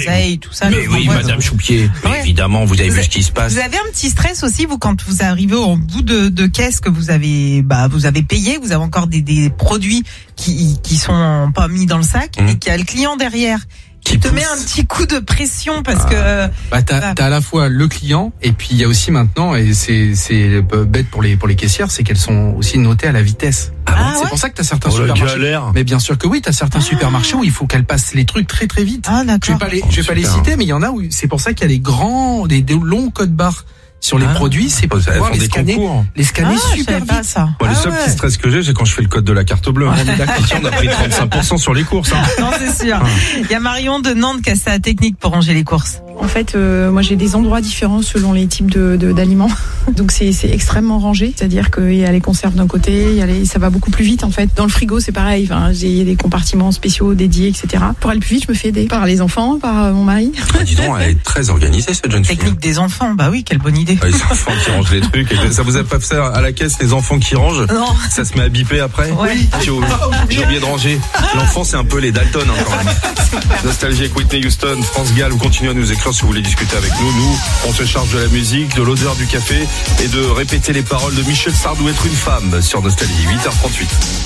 l'oseille, tout ça. Mais oui, Madame Choupier. Ouais. Évidemment, vous avez vu ce qui se passe. Vous avez un petit stress aussi, vous, quand vous arrivez au bout de caisse que vous avez payé, vous avez encore des produits qui sont pas mis dans le sac et qu'il y a le client derrière qui te met un petit coup de pression parce que t'as à la fois le client et puis il y a aussi maintenant, et c'est bête pour les caissières, c'est qu'elles sont aussi notées à la vitesse. C'est pour ça que t'as certains supermarchés. Mais bien sûr que oui, t'as certains supermarchés où il faut qu'elles passent les trucs très très vite. Je vais pas les citer, mais il y en a où c'est pour ça qu'il y a des longs codes barres sur les produits, c'est pour pouvoir les scanner super vite. Moi, le seul petit stress que j'ai, c'est quand je fais le code de la carte bleue. On a pris 35% sur les courses. Non, c'est sûr. Il y a Marion de Nantes qui a sa technique pour ranger les courses. En fait, moi j'ai des endroits différents selon les types d'aliments. Donc c'est extrêmement rangé, c'est-à-dire qu'il y a les conserves d'un côté, ça va beaucoup plus vite en fait. Dans le frigo c'est pareil, il y a des compartiments spéciaux dédiés, etc. Pour aller plus vite, je me fais aider par les enfants, par mon mari. Dis donc, elle est très organisée cette jeune fille. Technique des enfants, bah oui, quelle bonne idée. Les enfants qui rangent les trucs. Ça vous a pas fait à la caisse les enfants qui rangent? Non. Ça se met à biper après? Oui. J'ai oublié de ranger. L'enfant c'est un peu les Dalton quand même. Nostalgie avec Whitney Houston, France Gall, vous continuez à nous écrire si vous voulez discuter avec nous. Nous, on se charge de la musique, de l'odeur du café et de répéter les paroles de Michel Sardou, être une femme sur Nostalgie. 8h38.